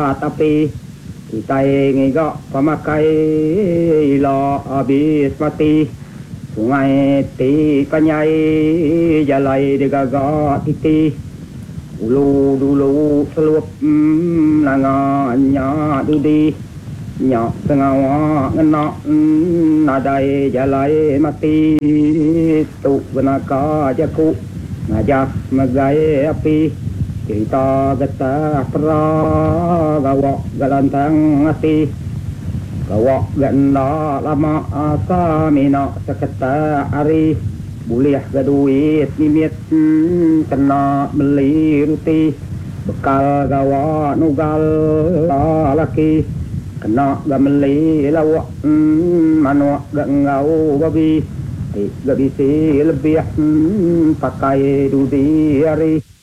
tapi kita ngigok pemakai lo habis mati sungai ti kanyai jalai digagak titi dulu selup nangannya dudi nyok sengawa ngenak nadai jalai mati tu benaka jaku ngajak megai api kita getah pera gawak galantang hati gawak ganda lama asa mina seketa hari boleh gaduit nimit kena beli ruti bekal gawak nugal laki kena gameli lawak manuak gangau babi gak bisa lebih pakai dudi hari